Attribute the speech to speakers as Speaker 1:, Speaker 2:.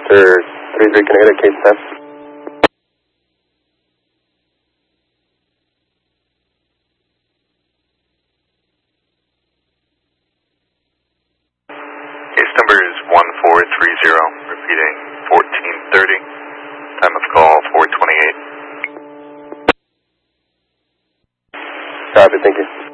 Speaker 1: Vector 33, can I get a case 10?
Speaker 2: Case number is 1430, repeating 1430, time of call 428.
Speaker 1: Copy, thank you.